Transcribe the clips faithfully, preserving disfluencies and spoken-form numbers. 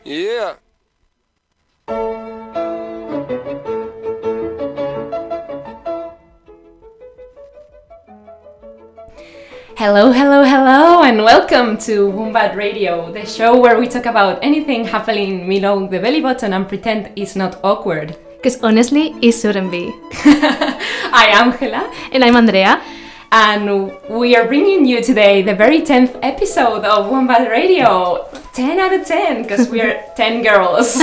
Yeah. Hello, hello, hello, and welcome to Wombat Radio, the show where we talk about anything happening below the belly button and pretend it's not awkward. Because honestly, it shouldn't be. I am Angela. And I'm Andrea. And we are bringing you today the very tenth episode of Wombat Radio. ten out of ten, because we are ten girls.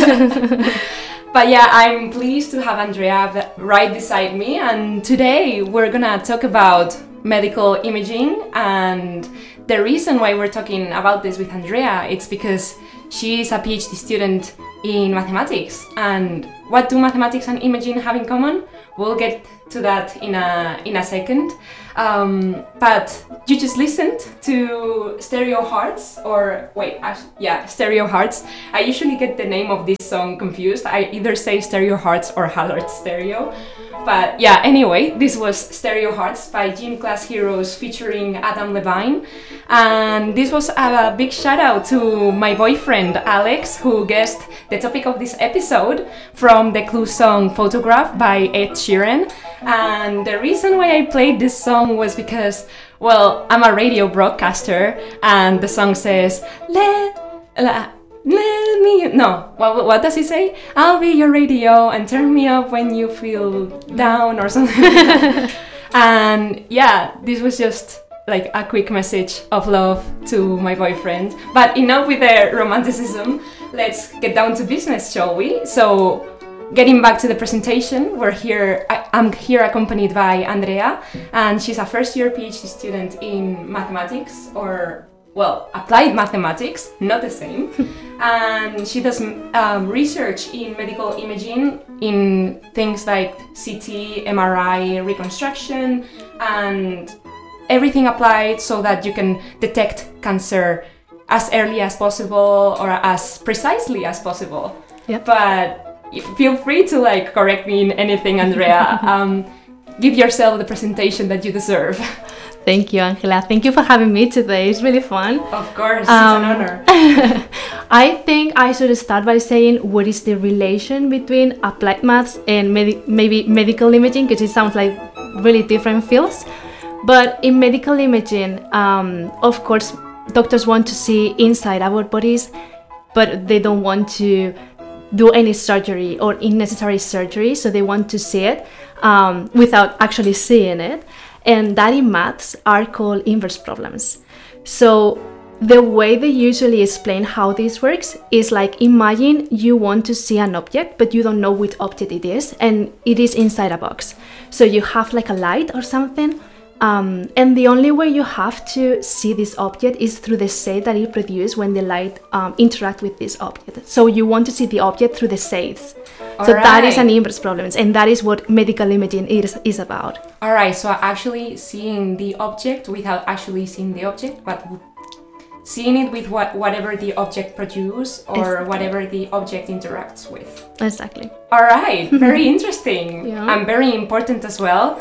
But yeah, I'm pleased to have Andrea right beside me. And today we're gonna talk about medical imaging, and the reason why we're talking about this with Andrea, it's because she's a PhD student in mathematics. And what do mathematics and imaging have in common? We'll get to that in a in a second. Um, but you just listened to Stereo Hearts, or wait, uh, yeah, Stereo Hearts. I usually get the name of this song confused. I either say Stereo Hearts or Hallard Stereo. But yeah, anyway, this was Stereo Hearts by Gym Class Heroes featuring Adam Levine. And this was a big shout out to my boyfriend, Alex, who guessed the topic of this episode from the Clue song Photograph by Ed Sheeran. And the reason why I played this song was because, well, I'm a radio broadcaster, and the song says, let, let Let me, no, what, what does he say? I'll be your radio and turn me up when you feel down or something like that. And yeah, this was just like a quick message of love to my boyfriend. But enough with the romanticism, let's get down to business, shall we? So, getting back to the presentation, we're here, I, I'm here accompanied by Andrea, and she's a first year PhD student in mathematics, or well, applied mathematics, not the same. And she does um, research in medical imaging in things like C T, M R I, reconstruction, and everything applied so that you can detect cancer as early as possible or as precisely as possible. Yep. But feel free to like correct me in anything, Andrea. um, give yourself the presentation that you deserve. Thank you, Angela. Thank you for having me today. It's really fun. Of course, um, it's an honor. I think I should start by saying what is the relation between applied maths and med- maybe medical imaging, because it sounds like really different fields. But in medical imaging, um, of course, doctors want to see inside our bodies, but they don't want to do any surgery or unnecessary surgery, so they want to see it um, without actually seeing it. And that in maths are called inverse problems. So the way they usually explain how this works is like, imagine you want to see an object, but you don't know which object it is, and it is inside a box. So you have like a light or something, um, and the only way you have to see this object is through the shade that it produces when the light um, interacts with this object. So you want to see the object through the shades. All so right. that is an inverse problem, and that is what medical imaging is, is about. All right, so actually seeing the object without actually seeing the object, but seeing it with what whatever the object produces or Exactly. whatever the object interacts with. Exactly. All right, very interesting. Yeah. And very important as well.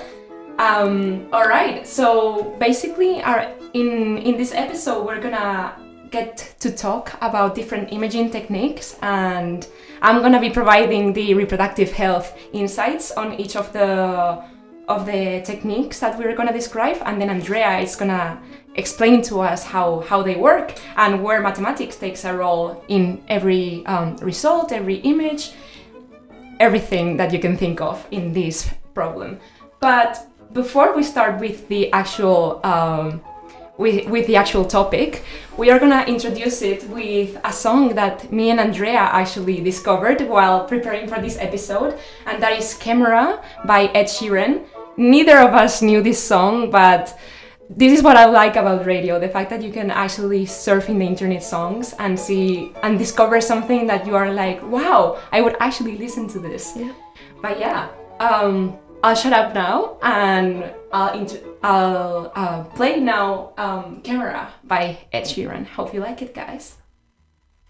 Um, all right, so basically our, in, in this episode we're gonna get to talk about different imaging techniques, and I'm gonna be providing the reproductive health insights on each of the of the techniques that we're gonna describe, and then Andrea is gonna explain to us how, how they work and where mathematics takes a role in every um, result, every image, everything that you can think of in this problem. But before we start with the actual um, with, with the actual topic, we are gonna introduce it with a song that me and Andrea actually discovered while preparing for this episode, and that is Camera by Ed Sheeran. Neither of us knew this song, but this is what I like about radio, the fact that you can actually surf in the internet songs and see and discover something that you are like, wow, I would actually listen to this. Yeah. But yeah, um, I'll shut up now and I'll, int- I'll uh, play now um, Camera by Ed Sheeran. Hope you like it, guys.